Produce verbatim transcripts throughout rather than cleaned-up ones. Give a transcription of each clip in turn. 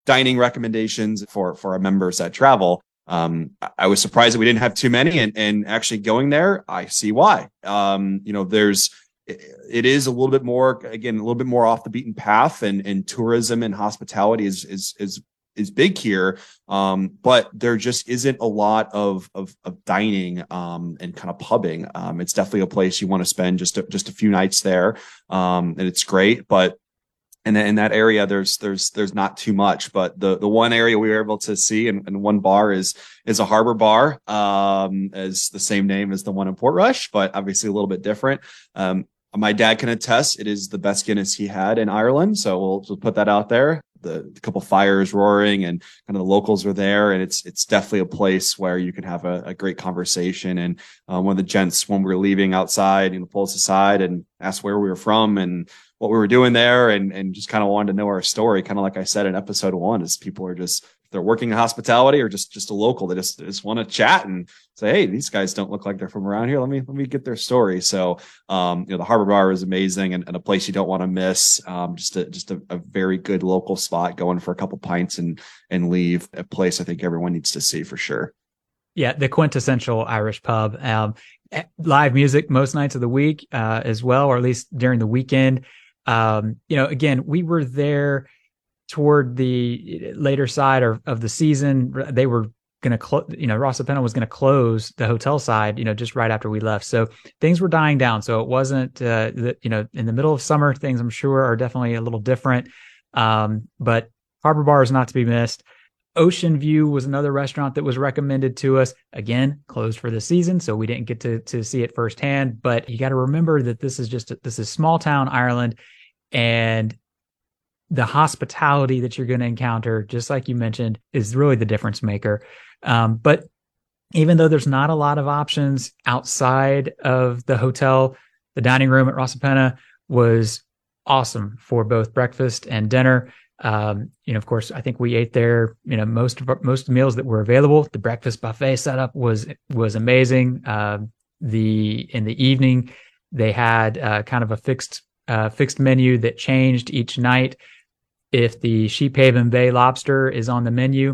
dining recommendations for for our members that travel. Um, I was surprised that we didn't have too many, and and actually going there, I see why. Um, you know, there's it is a little bit more, again, a little bit more off the beaten path, and and tourism and hospitality is is is is big here, um, but there just isn't a lot of of, of dining um, and kind of pubbing. Um, it's definitely a place you want to spend just a, just a few nights there, um, and it's great. But and in that area, there's there's there's not too much. But the the one area we were able to see, and, and one bar is is a harbor bar, um, as the same name as the one in Portrush, but obviously a little bit different. Um, my dad can attest it is the best Guinness he had in Ireland, so we'll, we'll put that out there. The, the couple fires roaring, and kind of the locals are there, and it's it's definitely a place where you can have a, a great conversation. And uh, one of the gents, when we were leaving outside, you know, pulled us aside and asked where we were from and what we were doing there, and and just kind of wanted to know our story. Kind of like I said in episode one, is people are just, if they're working in hospitality or just just a local, they just just want to chat and say, hey, these guys don't look like they're from around here. Let me let me get their story. So, um, you know, the Harbor Bar is amazing, and, and a place you don't want to miss. Um, just a just a, a very good local spot, going for a couple pints and and leave. A place I think everyone needs to see for sure. Yeah, the quintessential Irish pub. Um, live music most nights of the week, uh, as well, or at least during the weekend. Um, you know, again, we were there toward the later side of, of the season. They were going to close, you know, Rossa Penna was going to close the hotel side, you know, just right after we left. So things were dying down. So it wasn't, uh, the, you know, in the middle of summer, things I'm sure are definitely a little different. Um, but Harbor Bar is not to be missed. Ocean View was another restaurant that was recommended to us. Again, closed for the season, so we didn't get to to see it firsthand. But you got to remember that this is just this is small town Ireland, and the hospitality that you're going to encounter, just like you mentioned, is really the difference maker. Um, but even though there's not a lot of options outside of the hotel, the dining room at Rossa Penna was awesome for both breakfast and dinner. Um, you know, of course, I think we ate there, you know, most of our, most of the meals that were available. The breakfast buffet setup was, was amazing. Uh, the, in the evening, they had, uh, kind of a fixed, uh, fixed menu that changed each night. If the Sheephaven Bay lobster is on the menu,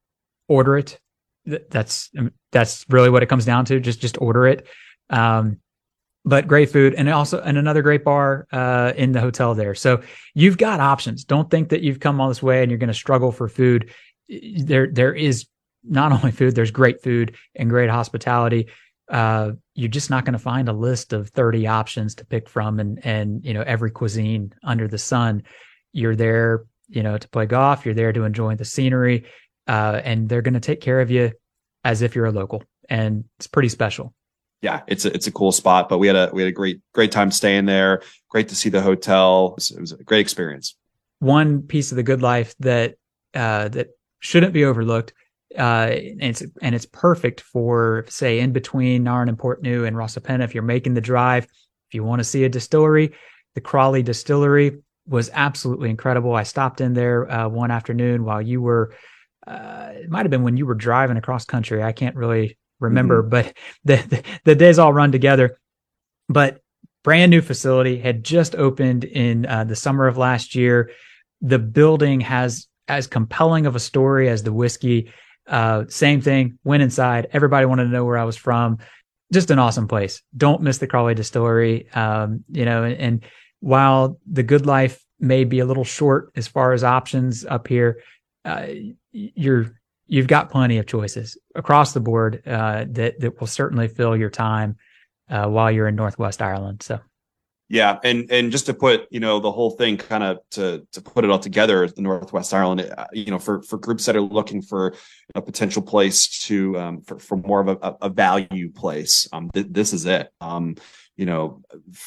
order it. That's, that's really what it comes down to. Just, just order it. Um, But great food, and also and another great bar uh, in the hotel there. So you've got options. Don't think that you've come all this way and you're going to struggle for food. There, there is not only food, there's great food and great hospitality. Uh, you're just not going to find a list of thirty options to pick from, and and you know every cuisine under the sun. You're there, you know, to play golf. You're there to enjoy the scenery, uh, and they're going to take care of you as if you're a local, and it's pretty special. Yeah, it's a, it's a cool spot, but we had a, we had a great, great time staying there. Great to see the hotel. It was, it was a great experience. One piece of the good life that, uh, that shouldn't be overlooked, uh, and it's, and it's perfect for, say, in between Nairn and Portneuf and Rossa Penna. If you're making the drive, if you want to see a distillery, the Crawley Distillery was absolutely incredible. I stopped in there, uh, one afternoon while you were, uh, it might've been when you were driving across country. I can't really remember, mm-hmm. but the, the the days all run together. But brand new facility had just opened in uh, the summer of last year. The building has as compelling of a story as the whiskey. Uh, same thing. Went inside. Everybody wanted to know where I was from. Just an awesome place. Don't miss the Crawley Distillery. Um, you know, and, and while the good life may be a little short as far as options up here, uh, you're You've got plenty of choices across the board uh, that that will certainly fill your time uh, while you're in Northwest Ireland. So, yeah, and and just to put you know the whole thing kind of to to put it all together, the Northwest Ireland, you know, for for groups that are looking for a potential place to um, for for more of a, a value place, um, th- this is it. Um, you know,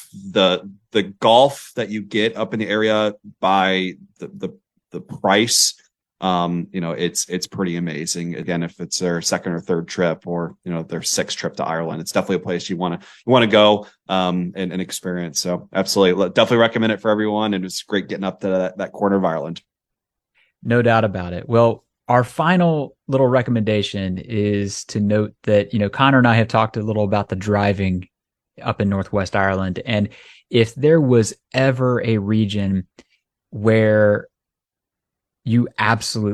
the the golf that you get up in the area by the the the price. Um, you know, it's, it's pretty amazing. Again, if it's their second or third trip, or, you know, their sixth trip to Ireland, it's definitely a place you want to, you want to go, um, and, and experience. So absolutely, definitely recommend it for everyone. And it's great getting up to that, that corner of Ireland. No doubt about it. Well, our final little recommendation is to note that, you know, Connor and I have talked a little about the driving up in Northwest Ireland. And if there was ever a region where you absolutely